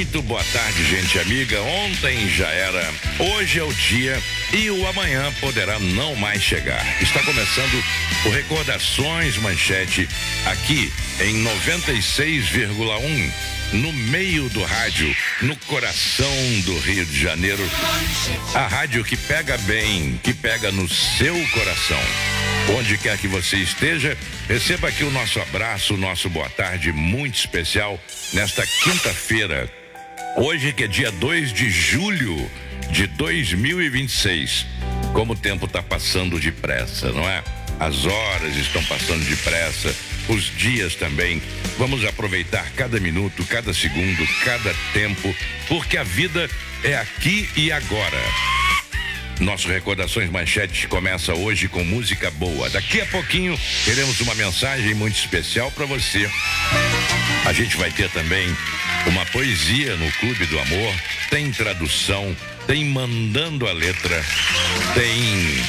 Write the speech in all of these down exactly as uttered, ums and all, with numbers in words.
Muito boa tarde, gente amiga. Ontem já era, hoje é o dia e o amanhã poderá não mais chegar. Está começando o Recordações Manchete aqui em noventa e seis vírgula um, no meio do rádio, no coração do Rio de Janeiro. A rádio que pega bem, que pega no seu coração. Onde quer que você esteja, receba aqui o nosso abraço, o nosso boa tarde muito especial nesta quinta-feira. Hoje que é dia dois de julho de dois mil e vinte e seis. Como o tempo está passando depressa, não é? As horas estão passando depressa, os dias também. Vamos aproveitar cada minuto, cada segundo, cada tempo, porque a vida é aqui e agora. Nosso Recordações Manchete começa hoje com música boa. Daqui a pouquinho teremos uma mensagem muito especial para você. A gente vai ter também uma poesia no Clube do Amor, tem tradução, tem mandando a letra, tem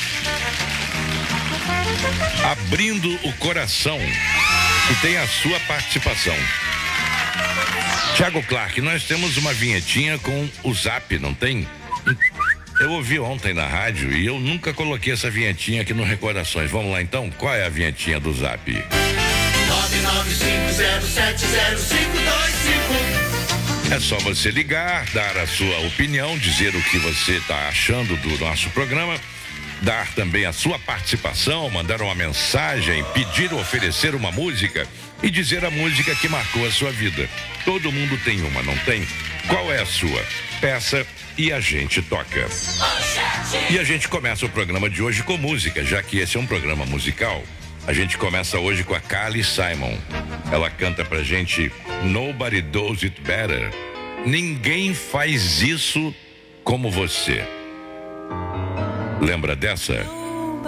abrindo o coração e tem a sua participação. Thiago Clark, nós temos uma vinhetinha com o Zap, não tem? Eu ouvi ontem na rádio e eu nunca coloquei essa vinhetinha aqui no Recordações. Vamos lá então? Qual é a vinhetinha do Zap? nove nove cinco zero sete zero cinco dois cinco. É só você ligar, dar a sua opinião, dizer o que você está achando do nosso programa, dar também a sua participação, mandar uma mensagem, pedir ou oferecer uma música e dizer a música que marcou a sua vida. Todo mundo tem uma, não tem? Qual é a sua? Peça e a gente toca. E a gente começa o programa de hoje com música, já que esse é um programa musical. A gente começa hoje com a Carly Simon. Ela canta pra gente Nobody Does It Better. Ninguém faz isso como você. Lembra dessa?